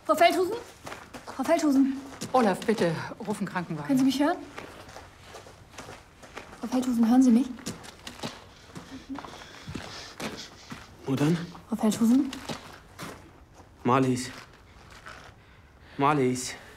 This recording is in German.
Frau Feldhusen? Frau Feldhusen? Olaf, bitte, ruf einen Krankenwagen. Können Sie mich hören? Frau Feldhusen, hören Sie mich? Und dann? Frau Feldhusen? Marlies. Marlies.